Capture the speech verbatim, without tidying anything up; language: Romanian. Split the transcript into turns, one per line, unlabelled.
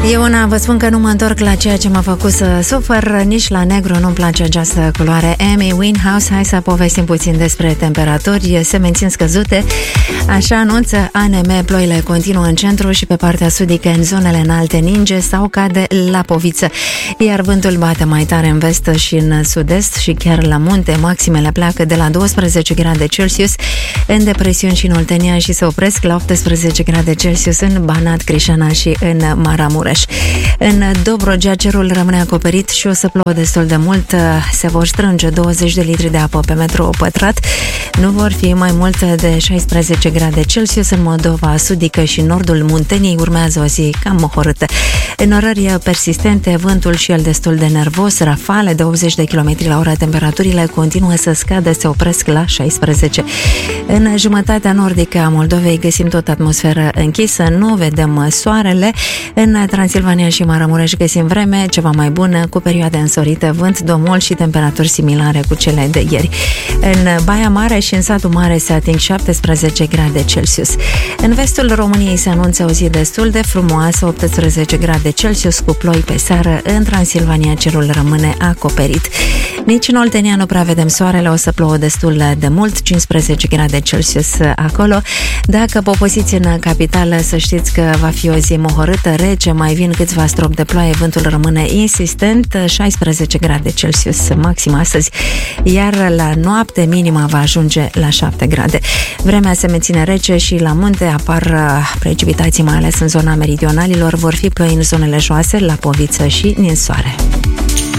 Eu una vă spun că nu mă întorc la ceea ce m-a făcut să sufăr, nici la negru nu-mi place această culoare. Amy Winehouse, hai să povestim puțin despre temperaturi, se mențin scăzute, așa anunță A N M, ploile continuă în centru și pe partea sudică, în zonele înalte ninge sau cade lapoviță, iar vântul bate mai tare în vest și în sud-est și chiar la munte, maximele pleacă de la douăsprezece grade Celsius în depresiuni și în Oltenia și se opresc la optsprezece grade Celsius în Banat, Crișana și în Maramureș. În Dobrogea cerul rămâne acoperit și o să plouă destul de mult, se vor strânge douăzeci de litri de apă pe metru pătrat, nu vor fi mai mult de șaisprezece grade Celsius în Moldova sudică și nordul Munteniei, urmează o zi cam mohorâtă. Înnorări persistente, vântul și el destul de nervos, rafale de optzeci de kilometri la oră, temperaturile continuă să scadă, se opresc la șaisprezece. În jumătatea nordică a Moldovei găsim tot atmosferă închisă, nu vedem soarele. În Transilvania și Maramureș găsim vreme ceva mai bună, cu perioade însorită, vânt domol și temperaturi similare cu cele de ieri. În Baia Mare și în Satul Mare se ating șaptesprezece grade Celsius. În vestul României se anunță o zi destul de frumoasă, optsprezece grade Celsius cu ploi pe seară. În Transilvania cerul rămâne acoperit. Nici în Oltenia nu prea vedem soarele, o să plouă destul de mult, cincisprezece grade Celsius acolo. Dacă poposiți în capitală, să știți că va fi o zi mohorâtă, rece, mai vin câțiva stropi de ploaie, vântul rămâne insistent, șaisprezece grade Celsius maxim astăzi, iar la noapte minima va ajunge la șapte grade. Vremea se menține rece și la munte apar precipitații, mai ales în zona meridionalilor, vor fi ploi în zonele joase, Lapoviță și ninsoare.